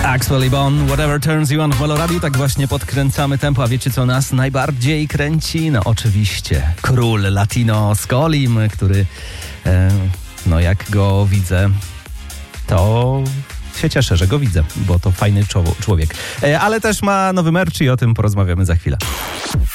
Axwell i Bon, Whatever Turns You On w Halo Radio. Tak właśnie podkręcamy tempo, a wiecie co nas najbardziej kręci? No oczywiście król Latino Skolim, który no jak go widzę, to się cieszę, że go widzę, bo to fajny człowiek. Ale też ma nowy merch i o tym porozmawiamy za chwilę.